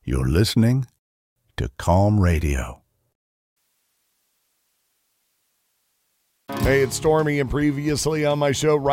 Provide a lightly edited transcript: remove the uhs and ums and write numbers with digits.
You're listening to Calm Radio. Hey, it's Stormy, and previously on my show,